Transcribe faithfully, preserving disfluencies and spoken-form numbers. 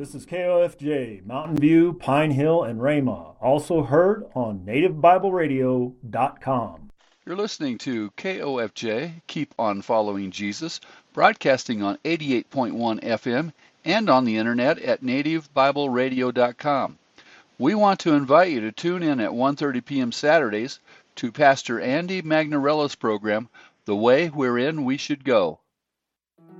This is K O F J, Mountain View, Pine Hill, and Rama. Also heard on native bible radio dot com. You're listening to K O F J, Keep on Following Jesus, broadcasting on eighty-eight point one F M and on the internet at native bible radio dot com. We want to invite you to tune in at one thirty p.m. Saturdays to Pastor Andy Magnarella's program, The Way Wherein We Should Go.